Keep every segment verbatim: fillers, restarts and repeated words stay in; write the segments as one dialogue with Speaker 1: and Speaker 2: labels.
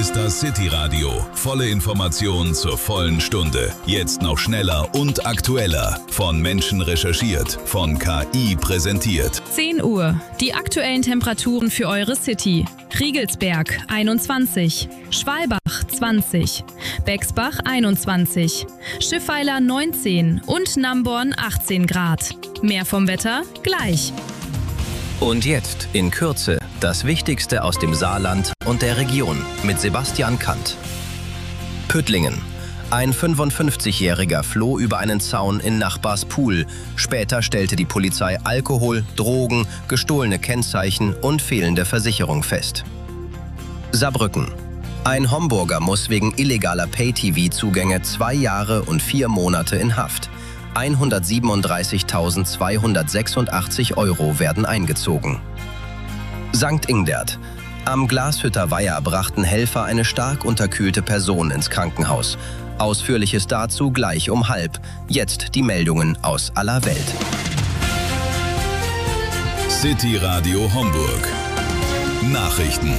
Speaker 1: ist das City Radio. Volle Informationen zur vollen Stunde. Jetzt noch schneller und aktueller. Von Menschen recherchiert, von K I präsentiert.
Speaker 2: zehn Uhr. Die aktuellen Temperaturen für eure City. Riegelsberg einundzwanzig, Schwalbach zwanzig, Bexbach einundzwanzig, Schiffweiler neunzehn und Namborn achtzehn Grad. Mehr vom Wetter gleich.
Speaker 3: Und jetzt in Kürze das Wichtigste aus dem Saarland und der Region mit Sebastian Kant. Püttlingen. Ein fünfundfünfzigjähriger floh über einen Zaun in Nachbars Pool. Später stellte die Polizei Alkohol, Drogen, gestohlene Kennzeichen und fehlende Versicherung fest. Saarbrücken. Ein Homburger muss wegen illegaler Pay-T V-Zugänge zwei Jahre und vier Monate in Haft. hundertsiebenunddreißigtausendzweihundertsechsundachtzig Euro werden eingezogen. Sankt Ingbert. Am Glashütter Weiher brachten Helfer eine stark unterkühlte Person ins Krankenhaus. Ausführliches dazu gleich um halb. Jetzt die Meldungen aus aller Welt.
Speaker 1: City Radio Homburg. Nachrichten.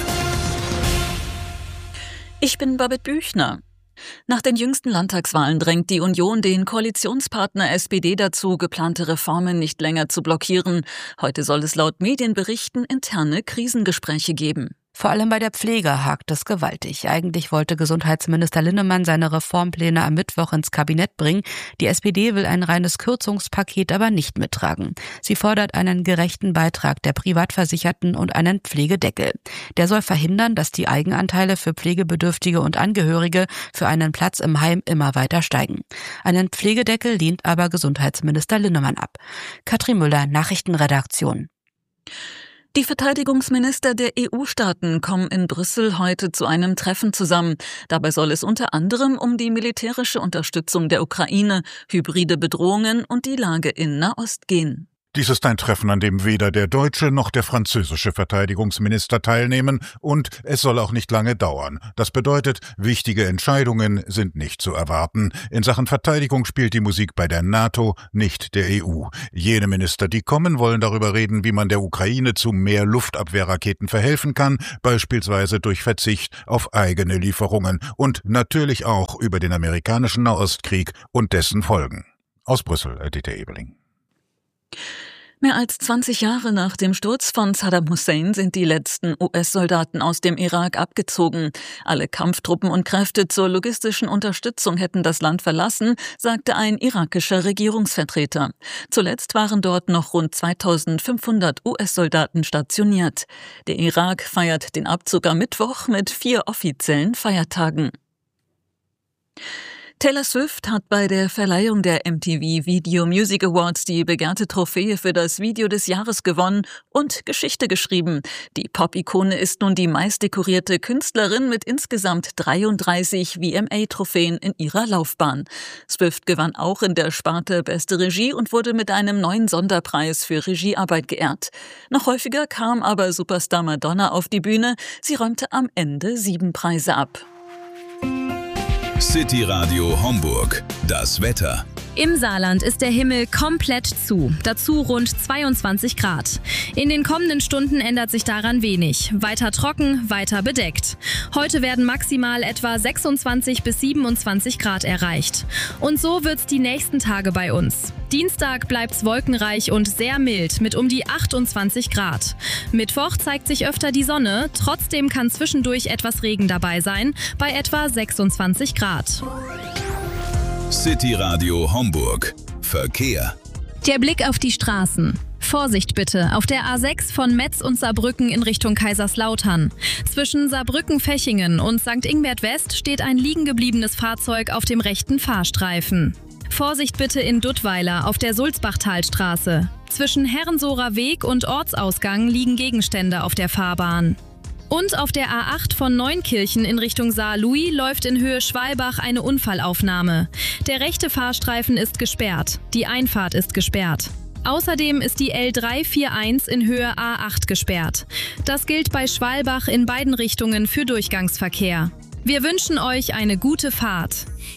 Speaker 4: Ich bin Babette Büchner. Nach den jüngsten Landtagswahlen drängt die Union den Koalitionspartner S P D dazu, geplante Reformen nicht länger zu blockieren. Heute soll es laut Medienberichten interne Krisengespräche geben.
Speaker 5: Vor allem bei der Pflege hakt es gewaltig. Eigentlich wollte Gesundheitsminister Linnemann seine Reformpläne am Mittwoch ins Kabinett bringen. Die S P D will ein reines Kürzungspaket aber nicht mittragen. Sie fordert einen gerechten Beitrag der Privatversicherten und einen Pflegedeckel. Der soll verhindern, dass die Eigenanteile für Pflegebedürftige und Angehörige für einen Platz im Heim immer weiter steigen. Einen Pflegedeckel lehnt aber Gesundheitsminister Linnemann ab. Katrin Müller, Nachrichtenredaktion.
Speaker 4: Die Verteidigungsminister der E U-Staaten kommen in Brüssel heute zu einem Treffen zusammen. Dabei soll es unter anderem um die militärische Unterstützung der Ukraine, hybride Bedrohungen und die Lage in Nahost gehen.
Speaker 6: Dies ist ein Treffen, an dem weder der deutsche noch der französische Verteidigungsminister teilnehmen, und es soll auch nicht lange dauern. Das bedeutet, wichtige Entscheidungen sind nicht zu erwarten. In Sachen Verteidigung spielt die Musik bei der NATO, nicht der E U. Jene Minister, die kommen, wollen darüber reden, wie man der Ukraine zu mehr Luftabwehrraketen verhelfen kann, beispielsweise durch Verzicht auf eigene Lieferungen, und natürlich auch über den amerikanischen Nahostkrieg und dessen Folgen. Aus Brüssel, Dieter Ebeling.
Speaker 4: Mehr als zwanzig Jahre nach dem Sturz von Saddam Hussein sind die letzten U S-Soldaten aus dem Irak abgezogen. Alle Kampftruppen und Kräfte zur logistischen Unterstützung hätten das Land verlassen, sagte ein irakischer Regierungsvertreter. Zuletzt waren dort noch rund zweitausendfünfhundert U S-Soldaten stationiert. Der Irak feiert den Abzug am Mittwoch mit vier offiziellen Feiertagen. Taylor Swift hat bei der Verleihung der M T V Video Music Awards die begehrte Trophäe für das Video des Jahres gewonnen und Geschichte geschrieben. Die Pop-Ikone ist nun die meistdekorierte Künstlerin mit insgesamt dreiunddreißig V M A-Trophäen in ihrer Laufbahn. Swift gewann auch in der Sparte Beste Regie und wurde mit einem neuen Sonderpreis für Regiearbeit geehrt. Noch häufiger kam aber Superstar Madonna auf die Bühne. Sie räumte am Ende sieben Preise ab.
Speaker 1: City Radio Homburg. Das Wetter.
Speaker 2: Im Saarland ist der Himmel komplett zu, dazu rund zweiundzwanzig Grad. In den kommenden Stunden ändert sich daran wenig. Weiter trocken, weiter bedeckt. Heute werden maximal etwa sechsundzwanzig bis siebenundzwanzig Grad erreicht. Und so wird's die nächsten Tage bei uns. Dienstag bleibt's wolkenreich und sehr mild mit um die achtundzwanzig Grad. Mittwoch zeigt sich öfter die Sonne, trotzdem kann zwischendurch etwas Regen dabei sein, bei etwa sechsundzwanzig Grad.
Speaker 1: City Radio Homburg. Verkehr.
Speaker 2: Der Blick auf die Straßen. Vorsicht bitte auf der A sechs von Metz und Saarbrücken in Richtung Kaiserslautern. Zwischen Saarbrücken-Fechingen und Sankt Ingbert West steht ein liegengebliebenes Fahrzeug auf dem rechten Fahrstreifen. Vorsicht bitte in Duttweiler auf der Sulzbachtalstraße. Zwischen Herrensohrer Weg und Ortsausgang liegen Gegenstände auf der Fahrbahn. Und auf der A acht von Neunkirchen in Richtung Saarlouis läuft in Höhe Schwalbach eine Unfallaufnahme. Der rechte Fahrstreifen ist gesperrt, die Einfahrt ist gesperrt. Außerdem ist die L drei vier eins in Höhe A acht gesperrt. Das gilt bei Schwalbach in beiden Richtungen für Durchgangsverkehr. Wir wünschen euch eine gute Fahrt.